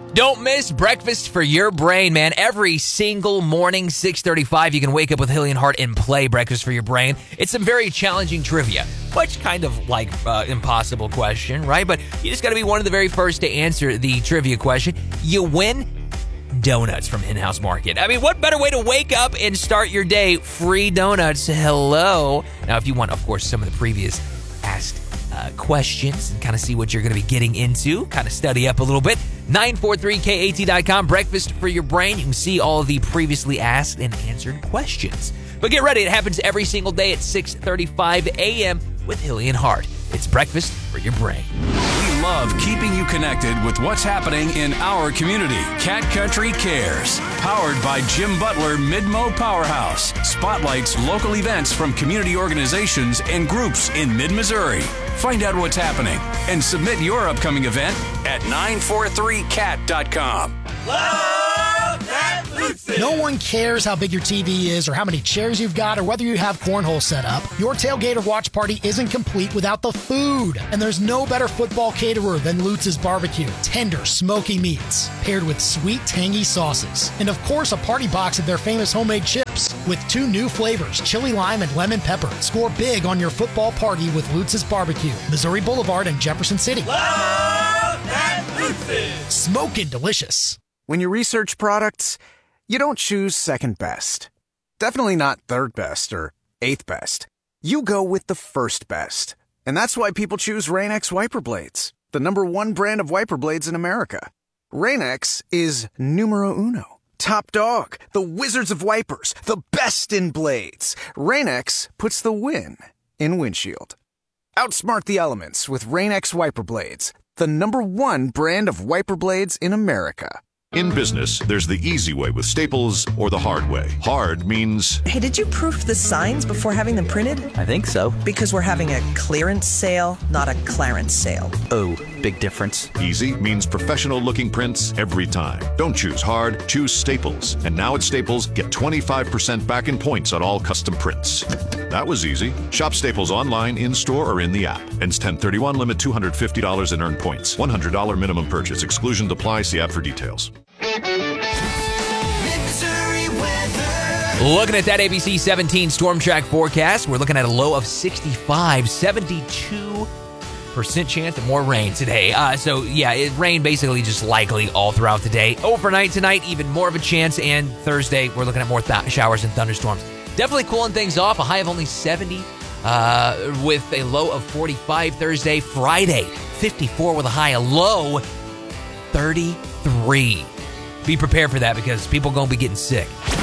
Don't miss Breakfast for Your Brain, man. Every single morning, 6:35, you can wake up with Hilly and Hart and play Breakfast for Your Brain. It's some very challenging trivia, which kind of like impossible question, right? But you just got to be one of the very first to answer the trivia question. You win donuts from Hen House Market. I mean, what better way to wake up and start your day? Free donuts. Hello. Now, if you want, of course, some of the previous asked questions and kind of see what you're going to be getting into, kind of study up a little bit, 943kat.com, Breakfast for Your Brain. You can see all of the previously asked and answered questions. But get ready. It happens every single day at 6:35 a.m. with Hilly and Hart. It's Breakfast for Your Brain. We love keeping you connected with what's happening in our community. Cat Country Cares, powered by Jim Butler Mid-Mo Powerhouse, spotlights local events from community organizations and groups in mid-Missouri. Find out what's happening and submit your upcoming event at 943cat.com. No one cares how big your TV is or how many chairs you've got or whether you have cornhole set up. Your tailgate or watch party isn't complete without the food. And there's no better football caterer than Lutz's Barbecue. Tender, smoky meats paired with sweet, tangy sauces. And of course, a party box of their famous homemade chips with 2 new flavors, chili lime and lemon pepper. Score big on your football party with Lutz's Barbecue. Missouri Boulevard in Jefferson City. Love that Lutz's! Smoking delicious. When you research products, you don't choose second best. Definitely not third best or eighth best. You go with the first best. And that's why people choose Rain-X wiper blades, the #1 brand of wiper blades in America. Rain-X is numero uno. Top dog, the wizards of wipers, the best in blades. Rain-X puts the win in windshield. Outsmart the elements with Rain-X wiper blades, the #1 brand of wiper blades in America. In business, there's the easy way with Staples or the hard way. Hard means... Hey, did you proof the signs before having them printed? I think so. Because we're having a clearance sale, not a clarence sale. Oh, big difference. Easy means professional-looking prints every time. Don't choose hard, choose Staples. And now at Staples, get 25% back in points on all custom prints. That was easy. Shop Staples online, in-store, or in the app. Ends 10/31, limit $250 in earned points. $100 minimum purchase. Exclusions apply. See app for details. Looking at that ABC 17 Storm Track forecast, we're looking at a low of 65, 72% chance of more rain today. It rain basically just likely all throughout the day. Overnight tonight, even more of a chance, and Thursday, we're looking at more showers and thunderstorms. Definitely cooling things off, a high of only 70 with a low of 45 Thursday. Friday, 54 with a high, a low 33. Be prepared for that because people are going to be getting sick.